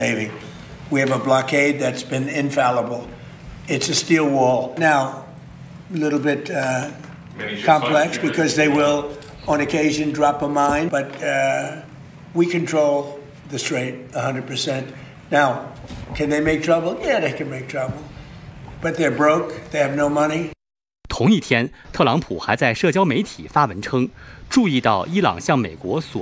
Navy. We have a blockade that's been infallible. It's a steel wall. Now, a little bit complex because they will, on occasion, drop a mine, but we control the strait 100%. Now, can they make trouble? Yeah, they can make trouble. But they're broke. They have no money. 同一天，特朗普还在社交媒体发文称，注意到伊朗向美国索